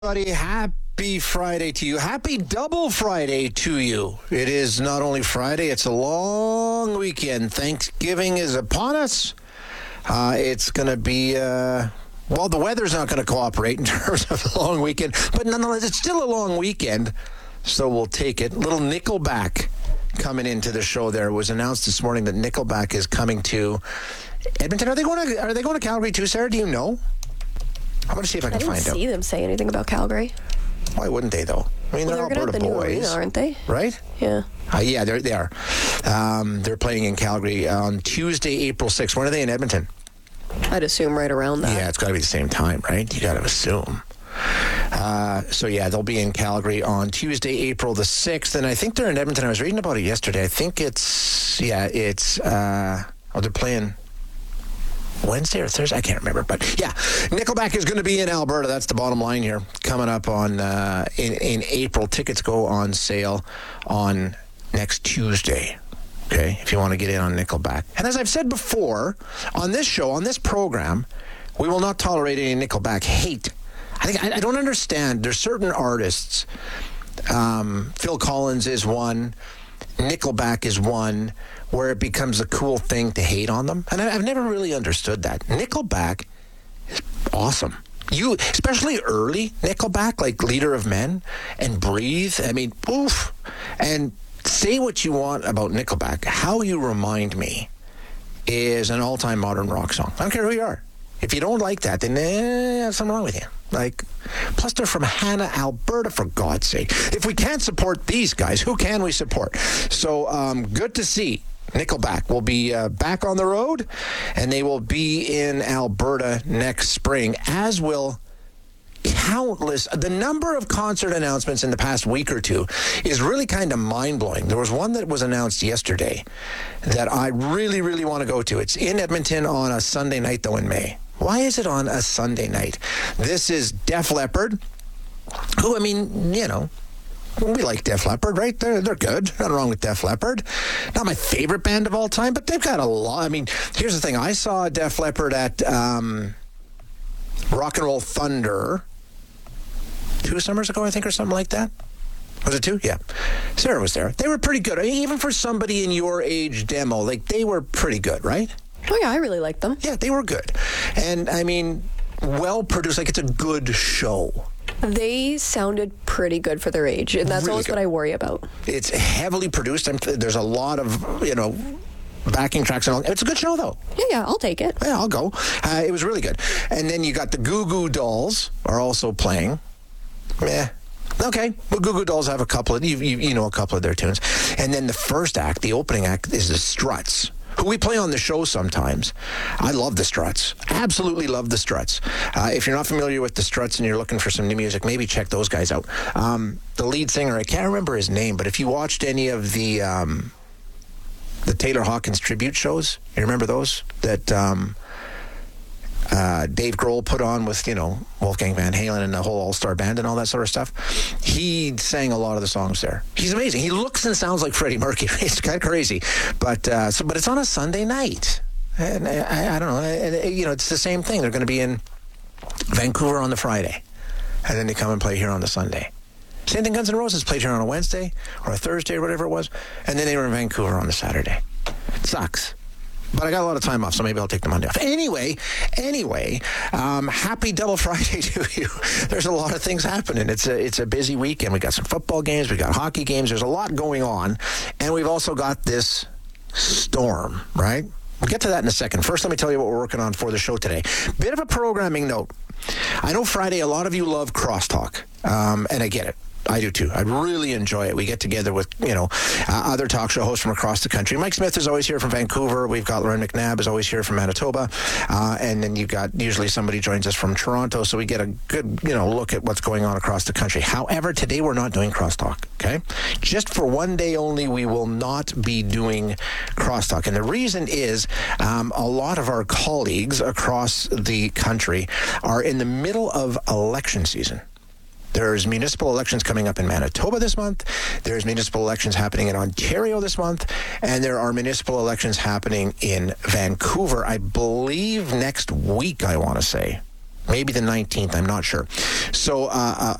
Everybody, happy Friday to you. Happy double Friday to you. It is not only Friday, it's a long weekend. Thanksgiving is upon us. It's going to be, the weather's not going to cooperate in terms of a long weekend, but nonetheless, it's still a long weekend, so we'll take it. Little Nickelback coming into the show there. It was announced this morning that Nickelback is coming to Edmonton. Are they going to Calgary too, Sarah? Do you know? I'm going to see if I can find out. I didn't see them say anything about Calgary. Why wouldn't they, though? I mean, they're Alberta boys. They're going to have the new arena, aren't they? Right? Yeah. Yeah, they are. They're playing in Calgary on Tuesday, April 6th. When are they in Edmonton? I'd assume right around that. Yeah, it's got to be the same time, right? You got to assume. They'll be in Calgary on Tuesday, April the 6th. And I think they're in Edmonton. I was reading about it yesterday. I think they're playing Wednesday or Thursday? I can't remember. But yeah, Nickelback is going to be in Alberta. That's the bottom line here. Coming up on in April. Tickets go on sale on next Tuesday. Okay, if you want to get in on Nickelback. And as I've said before, on this show, on this program, we will not tolerate any Nickelback hate. I don't understand. There's certain artists. Phil Collins is one. Nickelback is one, where it becomes a cool thing to hate on them. And I've never really understood that. Nickelback is awesome. Especially early Nickelback, like Leader of Men and Breathe. I mean, oof. And say what you want about Nickelback. How You Remind Me is an all-time modern rock song. I don't care who you are. If you don't like that, then there's something wrong with you. Plus they're from Hanna, Alberta, for God's sake. If we can't support these guys, who can we support? So good to see Nickelback will be back on the road, and they will be in Alberta next spring, as will countless. The number of concert announcements in the past week or two is really kind of mind-blowing. There was one that was announced yesterday that I really, really want to go to. It's in Edmonton on a Sunday night, though, in May. Why is it on a Sunday night? This is Def Leppard, who, we like Def Leppard, right? They're good. Nothing wrong with Def Leppard. Not my favorite band of all time, but they've got a lot. I mean, here's the thing. I saw Def Leppard at Rock and Roll Thunder 2 summers ago, I think, or something like that. Was it 2? Yeah. Sarah was there. They were pretty good. I mean, even for somebody in your age demo, they were pretty good, right? Oh, yeah, I really liked them. Yeah, they were good. And, I mean, well-produced. It's a good show. They sounded pretty good for their age, and that's really always good. What I worry about. It's heavily produced. There's a lot of, backing tracks and all. It's a good show, though. Yeah, I'll take it. Yeah, I'll go. It was really good. And then you got the Goo Goo Dolls are also playing. Yeah. Okay. Well, Goo Goo Dolls have a couple of, a couple of their tunes. And then the first act, the opening act, is the Struts, who we play on the show sometimes. I love the Struts. Absolutely love the Struts. If you're not familiar with the Struts and you're looking for some new music, maybe check those guys out. The lead singer, I can't remember his name, but if you watched any of the Taylor Hawkins tribute shows, you remember those? That Dave Grohl put on with, Wolfgang Van Halen and the whole all-star band and all that sort of stuff. He sang a lot of the songs there. He's amazing. He looks and sounds like Freddie Mercury. It's kind of crazy. But it's on a Sunday night. And I don't know. It's the same thing. They're going to be in Vancouver on the Friday. And then they come and play here on the Sunday. Same thing Guns N' Roses played here on a Wednesday or a Thursday or whatever it was. And then they were in Vancouver on the Saturday. It sucks. But I got a lot of time off, so maybe I'll take the Monday off. Anyway, happy double Friday to you. There's a lot of things happening. It's a busy weekend. We got some football games. We got hockey games. There's a lot going on. And we've also got this storm, right? We'll get to that in a second. First, let me tell you what we're working on for the show today. Bit of a programming note. I know Friday, a lot of you love Crosstalk, and I get it. I do too. I really enjoy it. We get together with, other talk show hosts from across the country. Mike Smith is always here from Vancouver. We've got Lauren McNabb is always here from Manitoba. And then you've got usually somebody joins us from Toronto. So we get a good, look at what's going on across the country. However, today we're not doing Crosstalk, okay? Just for one day only, we will not be doing Crosstalk. And the reason is a lot of our colleagues across the country are in the middle of election season. There's municipal elections coming up in Manitoba this month. There's municipal elections happening in Ontario this month. And there are municipal elections happening in Vancouver, I believe, next week, I want to say. Maybe the 19th, I'm not sure. So